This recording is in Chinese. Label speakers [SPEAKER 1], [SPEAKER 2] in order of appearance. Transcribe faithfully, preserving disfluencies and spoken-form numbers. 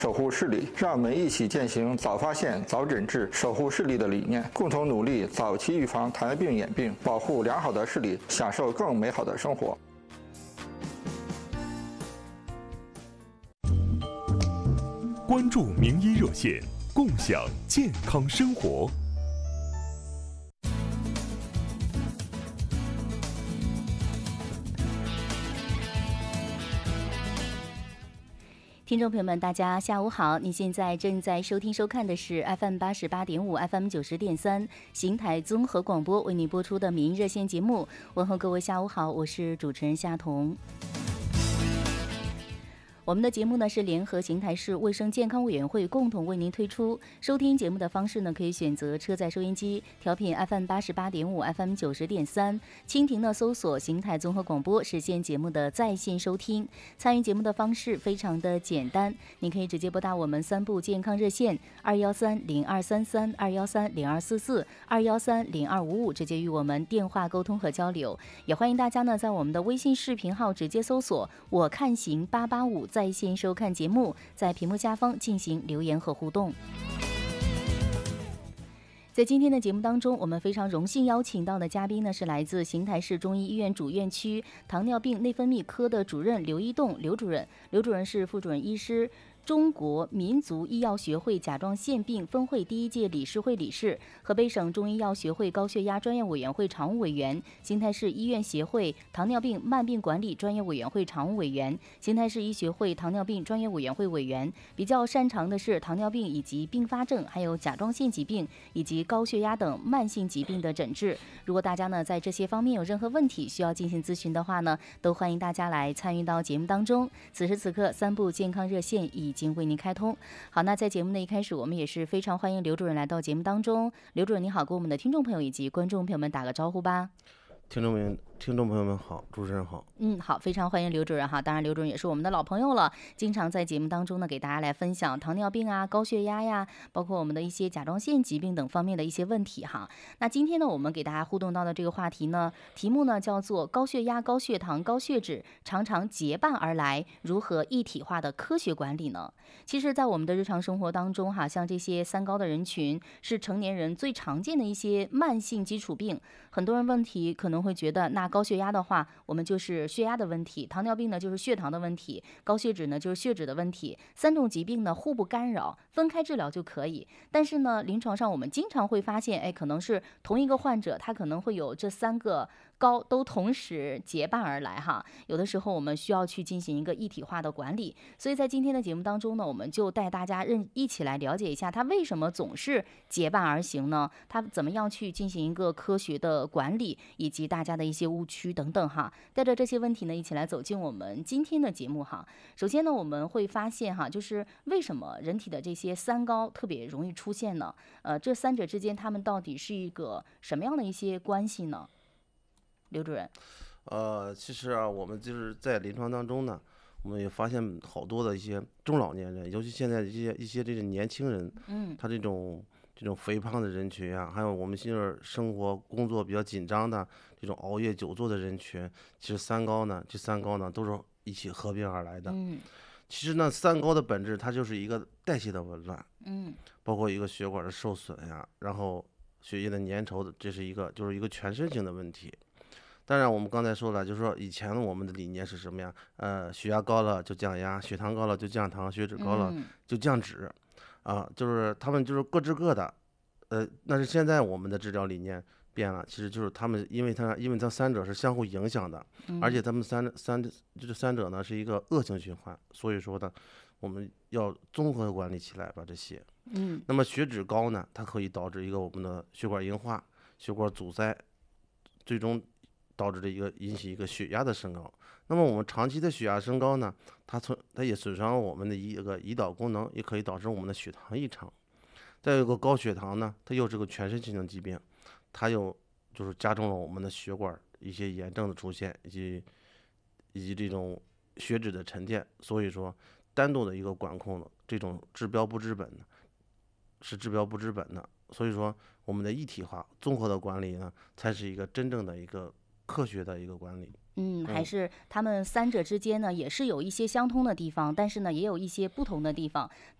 [SPEAKER 1] 守护视力，让我们一起践行早发现、早诊治、守护视力的理念，共同努力早期预防糖尿病眼病，保护良好的视力，享受更美好的生活。
[SPEAKER 2] 关注名医热线，共享健康生活。
[SPEAKER 3] 听众朋友们，大家下午好！你现在正在收听收看的是 F M 八十八点五、F M 九十点三邢台综合广播为你播出的民营热线节目。问候各位下午好，我是主持人夏彤。我们的节目呢是联合邢台市卫生健康委员会共同为您推出。收听节目的方式呢，可以选择车载收音机调频 F M 八十八点五、F M 九十点三，蜻蜓呢搜索邢台综合广播，实现节目的在线收听。参与节目的方式非常的简单，你可以直接拨打我们三部健康热线二幺三零二三三、二幺三零二四四、二幺三零二五五，直接与我们电话沟通和交流。也欢迎大家呢在我们的微信视频号直接搜索“我看行八八五”。在线收看节目，在屏幕下方进行留言和互动。在今天的节目当中，我们非常荣幸邀请到的嘉宾呢，是来自邢台市中医医院主院区糖尿病内分泌科的主任刘一栋刘主任。刘主任是副主任医师，中国民族医药学会甲状腺病分会第一届理事会理事，河北省中医药学会高血压专业委员会常务委员，邢台市医院协会糖尿病慢病管理专业委员会常务委员，邢台市医学会糖尿病专业委员会委员。比较擅长的是糖尿病以及并发症，还有甲状腺疾病以及高血压等慢性疾病的诊治。如果大家呢在这些方面有任何问题需要进行咨询的话呢，都欢迎大家来参与到节目当中。此时此刻，三部健康热线已经为您开通。好，那在节目的一开始，我们也是非常欢迎刘主任来到节目当中。刘主任你好，跟我们的听众朋友以及观众朋友们打个招呼吧。
[SPEAKER 4] 听众们，听众朋友们好，主持人好。
[SPEAKER 3] 嗯，好，非常欢迎刘主任哈。当然，刘主任也是我们的老朋友了，经常在节目当中呢给大家来分享糖尿病啊、高血压呀，包括我们的一些甲状腺疾病等方面的一些问题哈。那今天呢，我们给大家互动到的这个话题呢，题目呢叫做高血压、高血糖、高血脂常常结伴而来，如何一体化的科学管理呢？其实，在我们的日常生活当中哈，像这些三高的人群是成年人最常见的一些慢性基础病。很多人问题可能会觉得，那高血压的话，我们就是血压的问题；糖尿病呢，就是血糖的问题；高血脂呢，就是血脂的问题。三种疾病呢互不干扰，分开治疗就可以。但是呢，临床上我们经常会发现，哎，可能是同一个患者，他可能会有这三个高都同时结伴而来哈。有的时候我们需要去进行一个一体化的管理。所以在今天的节目当中呢，我们就带大家认一起来了解一下，他为什么总是结伴而行呢？他怎么样去进行一个科学的管理，以及大家的一些误区等等哈。带着这些问题呢，一起来走进我们今天的节目哈。首先呢，我们会发现哈，就是为什么人体的这些三高特别容易出现呢？呃，这三者之间他们到底是一个什么样的一些关系呢？刘主任。
[SPEAKER 4] 呃，其实啊，我们就是在临床当中呢，我们也发现好多的一些中老年人，尤其现在一些一些这个年轻人，
[SPEAKER 3] 嗯，
[SPEAKER 4] 他这种这种肥胖的人群啊，还有我们现在生活工作比较紧张的这种熬夜久坐的人群，其实三高呢，这三高呢都是一起合并而来的。
[SPEAKER 3] 嗯，
[SPEAKER 4] 其实呢，三高的本质它就是一个代谢的紊乱，
[SPEAKER 3] 嗯，
[SPEAKER 4] 包括一个血管的受损呀，然后血液的粘稠的，这是一个就是一个全身性的问题。当然，我们刚才说了，就是说以前我们的理念是什么呀？呃，血压高了就降压，血糖高了就降糖，血脂高了就降脂，啊，就是他们就是各治各的。呃，但是现在我们的治疗理念变了，其实就是他们，因为他因为它三者是相互影响的，而且他们三三这三者呢是一个恶性循环，所以说呢，我们要综合管理起来把这些。
[SPEAKER 3] 嗯，
[SPEAKER 4] 那么血脂高呢，它可以导致一个我们的血管硬化、血管阻塞，最终导致的一个引起一个血压的升高。那么我们长期的血压升高呢，它存它也损伤了我们的一个胰岛功能，也可以导致我们的血糖异常。再有一个高血糖呢，它又是个全身性的疾病，它又就是加重了我们的血管一些炎症的出现，以及以及这种血脂的沉淀。所以说，单独的一个管控的这种治标不治本的，是治标不治本的。所以说，我们的一体化、综合的管理呢，才是一个真正的一个科学的一个管理。
[SPEAKER 3] 嗯，还是他们三者之间呢，也是有一些相通的地方，但是呢，也有一些不同的地方。